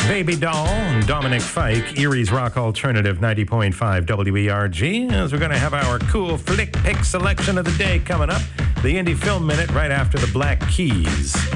Baby Doll and Dominic Fike, Erie's Rock Alternative 90.5 WERG, as we're going to have our cool flick pick selection of the day coming up. The Indie Film Minute right after the Black Keys.